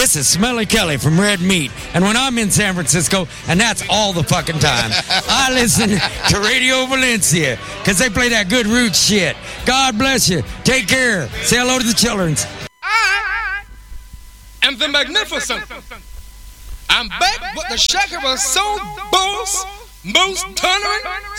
This is Smelly Kelly from Red Meat. And when I'm in San Francisco, and that's all the fucking time, I listen to Radio Valencia because they play that good roots shit. God bless you. Take care. Say hello to the children. I am the magnificent. I'm back, but the shaker was so boss, most tolerant,